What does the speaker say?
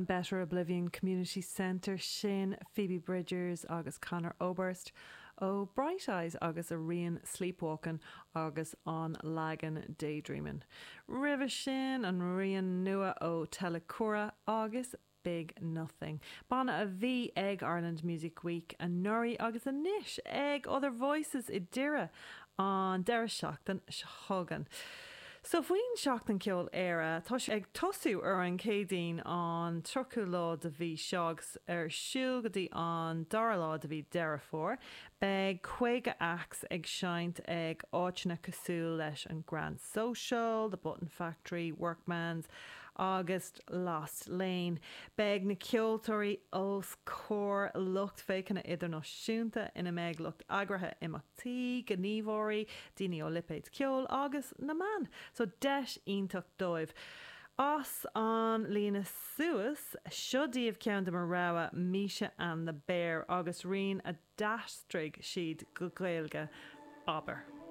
an Better Oblivion Community Centre sin Phoebe Bridgers agus Conor Oberst ó Bright Eyes agus a rion Sleepwalking agus an Lagan Daydreaming. River sin an rion nua ó Telecura agus Big Nothing. Bana a bhí ag Ireland Music Week a Nuri agus a nish ag Other Voices I Dira an Dara Seachtain Shogan. So faoin seachtain ceol éire, tá sé ag tosú ar an cédín an trochu lá de bhí seagus ar siúl go dtí an dara lá de bhí deire fór, beg chuige ax ag seint ag áitna cosúil leis an Grand Social, the Button Factory, Workmans, August Lost Lane. Beg na ceoltóirí os cór lucht fécanna idirnáisiúnta ina méid lucht agrathe imachtaí, gníomhóirí, daoine ó lipéid ceol agus na man. So deis ionach dóibh. As an lína suas, siodíomh ceann de mar raibh Misha and the Bear agus rion a dastrig siad go gaeilge aber.